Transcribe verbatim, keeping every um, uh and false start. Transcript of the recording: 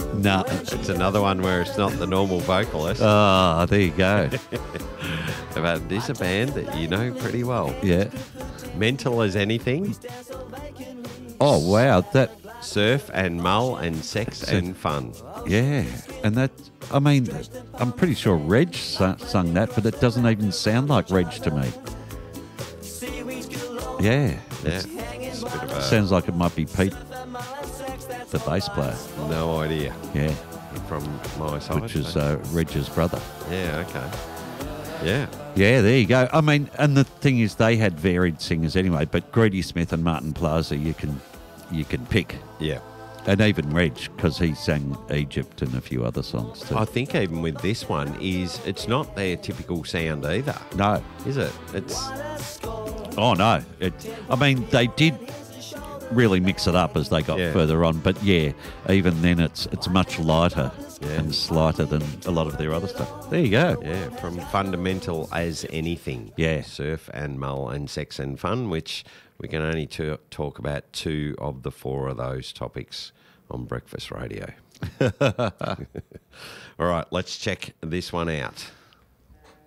No. It's another one where it's not the normal vocalist. Oh, there you go. But this is a band that you know pretty well. Yeah. Mental as Anything, Oh, wow. That, Surf and Mull and Sex Surf. and Fun. yeah. And that, I mean, I'm pretty sure Reg su- sung that, but it doesn't even sound like Reg to me. Yeah. Yeah. It's a bit of a, Sounds like it might be Pete, the bass player. no idea Yeah. from my side. Which is so- uh, Reg's brother. Yeah, okay. Yeah. Yeah, there you go. I mean, and the thing is, they had varied singers anyway, but Greedy Smith and Martin Plaza, you can you can pick. Yeah. And even Reg, because he sang Egypt and a few other songs too. I think even with this one is it's not their typical sound either. no. Is it? It's Oh, no. It, I mean, they did really mix it up as they got Yeah. further on, but yeah, even then it's it's much lighter Yeah. and slighter than a lot of their other stuff. There you go. yeah, from Fundamental as Anything. Yeah. Surf and Mull and Sex and Fun, which we can only t- talk about two of the four of those topics on Breakfast Radio. All right, let's check this one out.